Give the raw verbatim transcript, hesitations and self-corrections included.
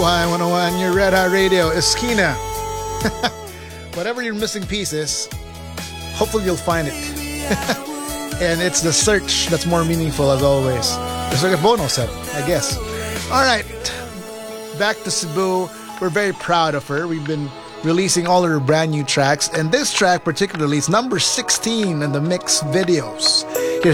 Kabuhayan one oh one, your Red Hot Radio, Esquina. Whatever your missing piece is, hopefully you'll find it. And it's the search that's more meaningful as always. It's like a bonus set, I guess. Alright, back to Cebu. We're very proud of her. We've been releasing all her brand new tracks, and this track particularly is number sixteen in the mix videos. Here's